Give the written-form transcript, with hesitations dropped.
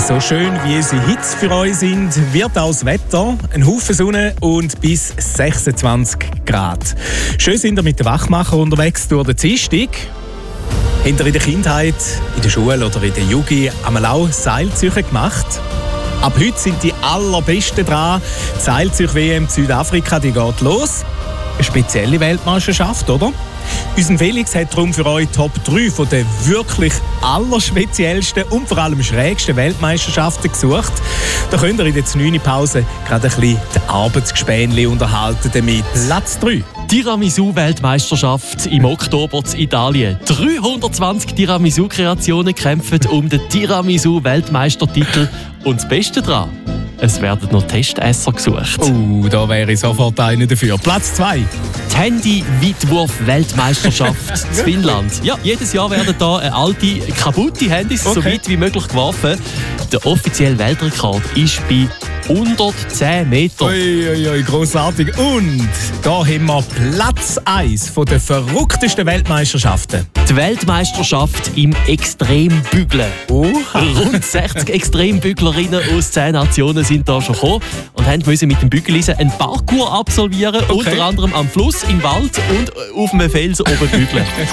So schön wie unsere Hits für euch sind, wird auch das Wetter. Ein Haufen Sonne und bis 26 Grad. Schön sind ihr mit den Wachmacher unterwegs durch den Dienstag. Habt ihr in der Kindheit, in der Schule oder in der Jugend einmal auch Seilzüge gemacht? Ab heute sind die allerbesten dran. Die Seilzug-WM in Südafrika, die geht los. Eine spezielle Weltmeisterschaft, oder? Unser Felix hat darum für euch Top 3 von den wirklich allerspeziellsten und vor allem schrägsten Weltmeisterschaften gesucht. Da könnt ihr in der 9-Pause gerade ein bisschen die Arbeitsgespänli unterhalten damit. Platz 3. Tiramisu-Weltmeisterschaft im Oktober in Italien. 320 Tiramisu-Kreationen kämpfen um den Tiramisu-Weltmeistertitel. Und das Beste daran: es werden noch Testesser gesucht. Da wäre ich sofort einer dafür. Platz 2. Die Handy-Weitwurf-Weltmeisterschaft in Finnland. Ja, jedes Jahr werden da alte, kaputte Handys so weit wie möglich geworfen. Der offizielle Weltrekord ist bei 110 Meter. Ui, grossartig. Und da haben wir Platz 1 von den verrücktesten Weltmeisterschaften. Die Weltmeisterschaft im Extrembügeln. Rund 60 Extrembüglerinnen aus 10 Nationen sind da schon gekommen und mussten mit dem Bügeleisen einen Parcours absolvieren, unter anderem am Fluss, im Wald und auf einem Felsen oben bügeln.